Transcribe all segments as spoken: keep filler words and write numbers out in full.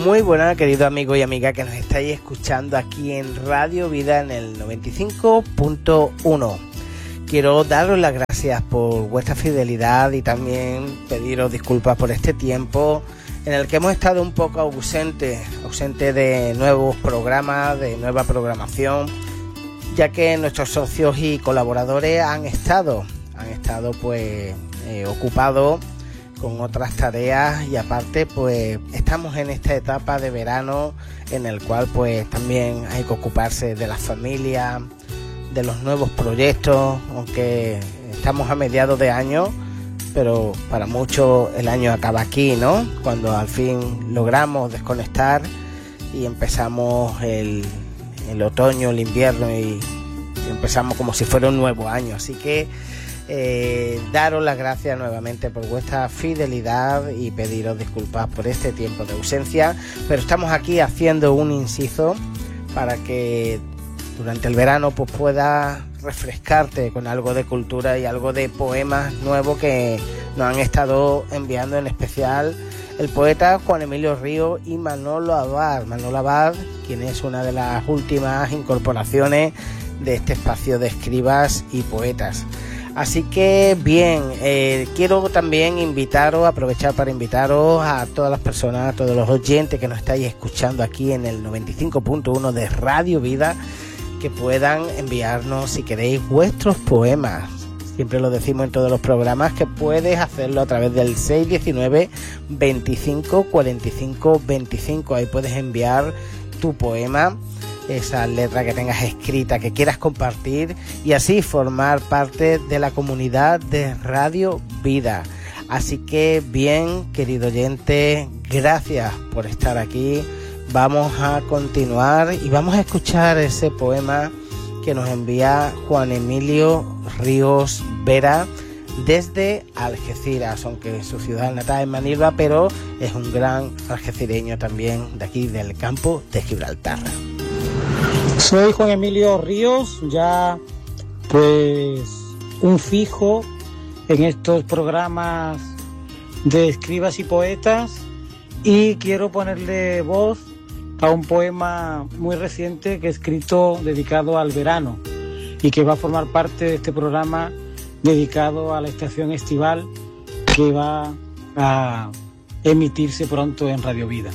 Muy buenas, queridos amigos y amigas que nos estáis escuchando aquí en Radio Vida en el noventa y cinco punto uno. Quiero daros las gracias por vuestra fidelidad y también pediros disculpas por este tiempo en el que hemos estado un poco ausentes, ausentes de nuevos programas, de nueva programación, ya que nuestros socios y colaboradores han estado, han estado pues eh, ocupados con otras tareas y aparte pues estamos en esta etapa de verano en el cual pues también hay que ocuparse de la familia, de los nuevos proyectos, aunque estamos a mediados de año, pero para muchos el año acaba aquí, ¿no? Cuando al fin logramos desconectar y empezamos el, el otoño, el invierno y, y empezamos como si fuera un nuevo año, así que Eh, daros las gracias nuevamente por vuestra fidelidad y pediros disculpas por este tiempo de ausencia, pero estamos aquí haciendo un inciso para que durante el verano pues puedas refrescarte con algo de cultura y algo de poemas nuevos que nos han estado enviando, en especial el poeta Juan Emilio Ríos y Manolo Abad, Manolo Abad, quien es una de las últimas incorporaciones de este espacio de escribas y poetas. Así que bien, eh, quiero también invitaros, aprovechar para invitaros a todas las personas, a todos los oyentes que nos estáis escuchando aquí en el noventa y cinco punto uno de Radio Vida, que puedan enviarnos, si queréis, vuestros poemas. Siempre lo decimos en todos los programas, que puedes hacerlo a través del seis uno nueve, veinticinco, cuarenta y cinco, veinticinco. Ahí puedes enviar tu poema, esa letra que tengas escrita, que quieras compartir y así formar parte de la comunidad de Radio Vida. Así que bien, querido oyente, gracias por estar aquí. Vamos a continuar y vamos a escuchar ese poema que nos envía Juan Emilio Ríos Vera desde Algeciras, aunque su ciudad natal es Manilva, pero es un gran algecireño también de aquí del campo de Gibraltar. Soy Juan Emilio Ríos, ya pues un fijo en estos programas de escribas y poetas, y quiero ponerle voz a un poema muy reciente que he escrito dedicado al verano y que va a formar parte de este programa dedicado a la estación estival que va a emitirse pronto en Radio Vida.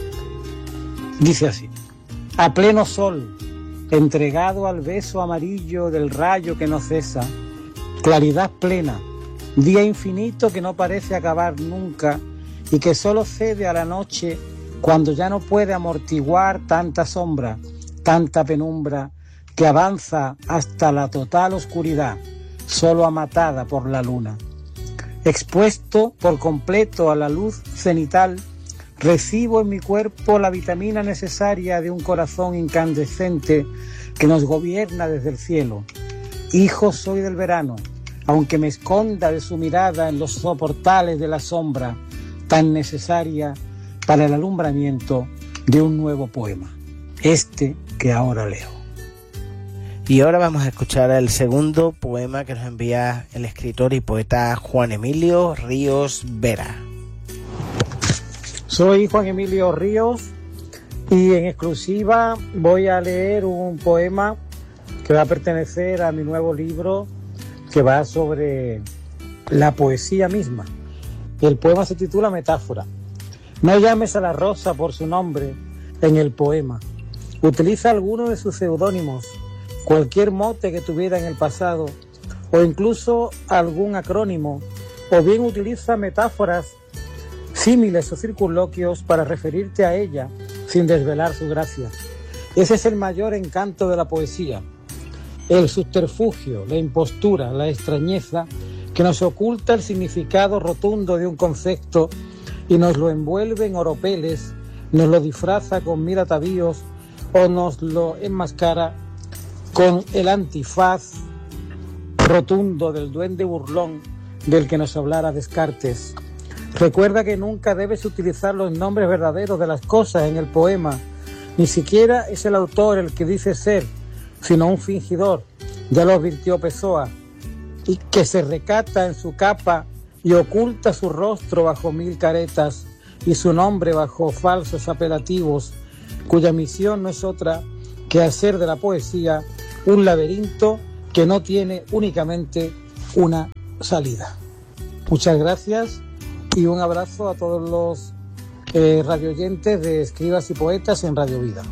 Dice así: a pleno sol, entregado al beso amarillo del rayo que no cesa, claridad plena, día infinito que no parece acabar nunca y que solo cede a la noche cuando ya no puede amortiguar tanta sombra, tanta penumbra, que avanza hasta la total oscuridad, solo amatada por la luna. Expuesto por completo a la luz cenital, recibo en mi cuerpo la vitamina necesaria de un corazón incandescente que nos gobierna desde el cielo. Hijo soy del verano, aunque me esconda de su mirada en los soportales de la sombra, tan necesaria para el alumbramiento de un nuevo poema, este que ahora leo. Y ahora vamos a escuchar el segundo poema que nos envía el escritor y poeta Juan Emilio Ríos Vera. Soy Juan Emilio Ríos y en exclusiva voy a leer un poema que va a pertenecer a mi nuevo libro, que va sobre la poesía misma. El poema se titula Metáfora. No llames a la rosa por su nombre en el poema. Utiliza alguno de sus seudónimos, cualquier mote que tuviera en el pasado, o incluso algún acrónimo, o bien utiliza metáforas, símiles o circunloquios para referirte a ella sin desvelar su gracia. Ese es el mayor encanto de la poesía, el subterfugio, la impostura, la extrañeza que nos oculta el significado rotundo de un concepto y nos lo envuelve en oropeles, nos lo disfraza con mil atavíos o nos lo enmascara con el antifaz rotundo del duende burlón del que nos hablara Descartes. Recuerda que nunca debes utilizar los nombres verdaderos de las cosas en el poema. Ni siquiera es el autor el que dice ser, sino un fingidor. Ya lo advirtió Pessoa, y que se recata en su capa y oculta su rostro bajo mil caretas, y su nombre bajo falsos apelativos, cuya misión no es otra que hacer de la poesía un laberinto que no tiene únicamente una salida. Muchas gracias y un abrazo a todos los eh, radioyentes de Escribas y Poetas en Radio Vida.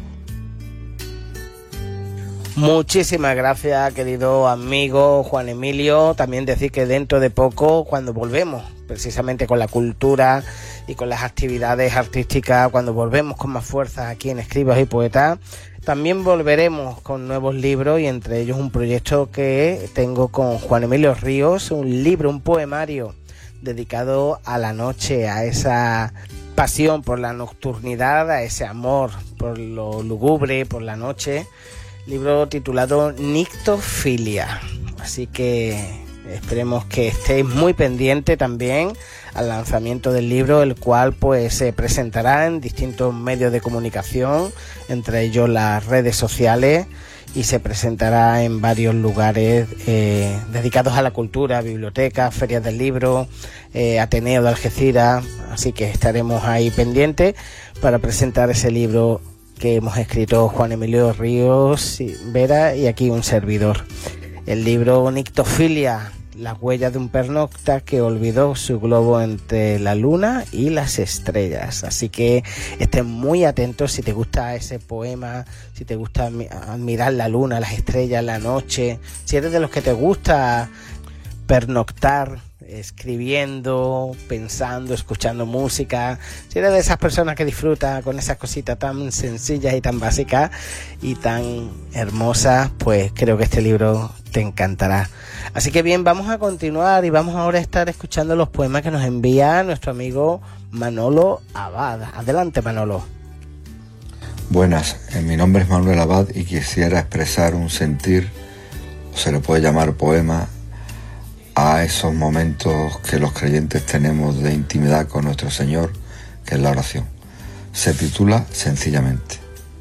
Muchísimas gracias, querido amigo Juan Emilio. También decir que dentro de poco, cuando volvemos precisamente con la cultura y con las actividades artísticas, cuando volvemos con más fuerza aquí en Escribas y Poetas, también volveremos con nuevos libros, y entre ellos un proyecto que tengo con Juan Emilio Ríos, un libro, un poemario dedicado a la noche, a esa pasión por la nocturnidad, a ese amor por lo lúgubre, por la noche. Libro titulado Nictofilia. Así que esperemos que estéis muy pendientes también al lanzamiento del libro, el cual pues se presentará en distintos medios de comunicación, entre ellos las redes sociales, y se presentará en varios lugares eh, dedicados a la cultura, bibliotecas, ferias del libro, eh, Ateneo de Algeciras. Así que estaremos ahí pendientes para presentar ese libro que hemos escrito Juan Emilio Ríos Vera y aquí un servidor. El libro Nictofilia, las huellas de un pernocta que olvidó su globo entre la luna y las estrellas. Así que estén muy atentos si te gusta ese poema, si te gusta admirar la luna, las estrellas, la noche, si eres de los que te gusta pernoctar, escribiendo, pensando, escuchando música, si eres de esas personas que disfrutan con esas cositas tan sencillas y tan básicas y tan hermosas, pues creo que este libro te encantará. Así que bien, vamos a continuar y vamos ahora a estar escuchando los poemas que nos envía nuestro amigo Manolo Abad. Adelante, Manolo. Buenas, mi nombre es Manuel Abad y quisiera expresar un sentir, o se le puede llamar poema, a esos momentos que los creyentes tenemos de intimidad con nuestro Señor, que es la oración. Se titula sencillamente: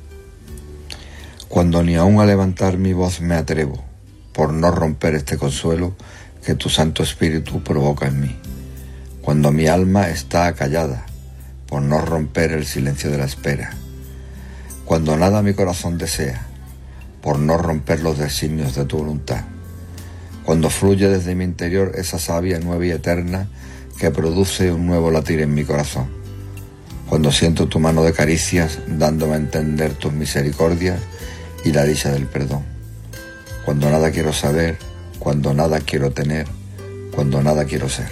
Cuando ni aún a levantar mi voz me atrevo, por no romper este consuelo que tu Santo Espíritu provoca en mí. Cuando mi alma está acallada, por no romper el silencio de la espera. Cuando nada mi corazón desea, por no romper los designios de tu voluntad. Cuando fluye desde mi interior esa savia nueva y eterna que produce un nuevo latir en mi corazón. Cuando siento tu mano de caricias dándome a entender tus misericordias y la dicha del perdón. Cuando nada quiero saber, cuando nada quiero tener, cuando nada quiero ser.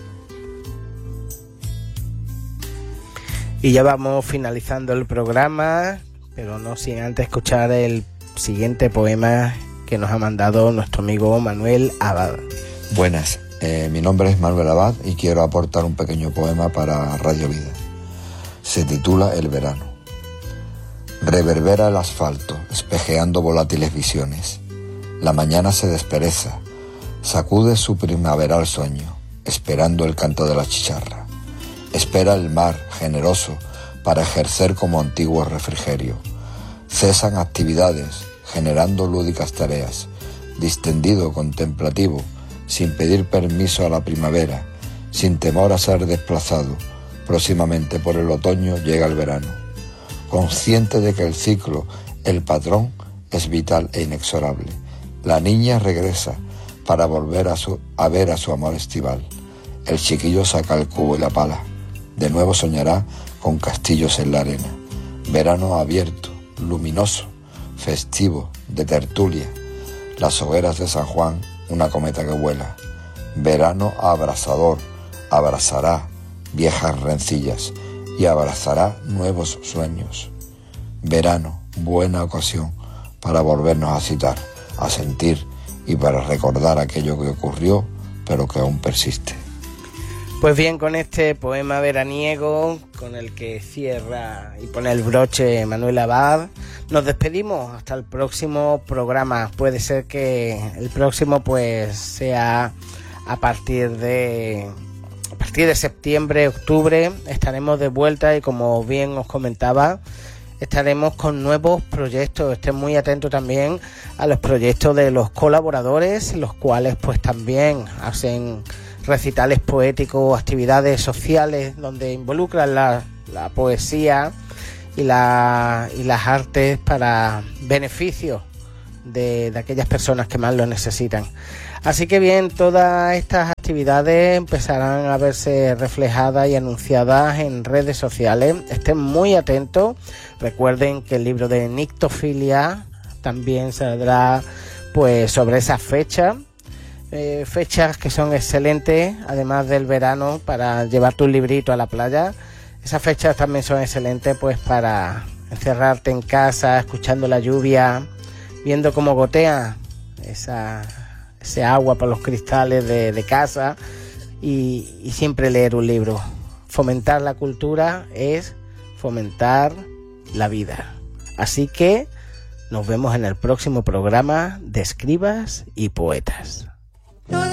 Y ya vamos finalizando el programa, pero no sin antes escuchar el siguiente poema que nos ha mandado nuestro amigo Manuel Abad. Buenas, eh, mi nombre es Manuel Abad y quiero aportar un pequeño poema para Radio Vida. Se titula El verano. Reverbera el asfalto, espejeando volátiles visiones. La mañana se despereza, sacude su primaveral sueño, esperando el canto de la chicharra. Espera el mar, generoso, para ejercer como antiguo refrigerio. Cesan actividades, generando lúdicas tareas, distendido, contemplativo, sin pedir permiso a la primavera, sin temor a ser desplazado. Próximamente por el otoño llega el verano, consciente de que el ciclo, el patrón, es vital e inexorable. La niña regresa para volver a, su, a ver a su amor estival. El chiquillo saca el cubo y la pala. De nuevo soñará con castillos en la arena. Verano abierto, luminoso, festivo, de tertulia. Las hogueras de San Juan, una cometa que vuela. Verano abrasador, abrazará viejas rencillas y abrazará nuevos sueños. Verano, buena ocasión para volvernos a citar, a sentir y para recordar aquello que ocurrió, pero que aún persiste. Pues bien, con este poema veraniego, con el que cierra y pone el broche Manuel Abad, nos despedimos hasta el próximo programa. Puede ser que el próximo pues sea a partir de a partir de septiembre, octubre. Estaremos de vuelta y, como bien os comentaba, estaremos con nuevos proyectos. Estén muy atentos también a los proyectos de los colaboradores, los cuales pues también hacen recitales poéticos, actividades sociales donde involucran la la poesía y, la, y las artes para beneficio de, de aquellas personas que más lo necesitan. Así que bien, todas estas actividades empezarán a verse reflejadas y anunciadas en redes sociales. Estén muy atentos. Recuerden que el libro de Nictofilia también saldrá pues sobre esas fechas. Eh, fechas que son excelentes, además del verano, para llevar tu librito a la playa. Esas fechas también son excelentes pues para encerrarte en casa, escuchando la lluvia, viendo cómo gotea esa... ese agua por los cristales de, de casa y, y siempre leer un libro. Fomentar la cultura es fomentar la vida. Así que nos vemos en el próximo programa de Escribas y Poetas.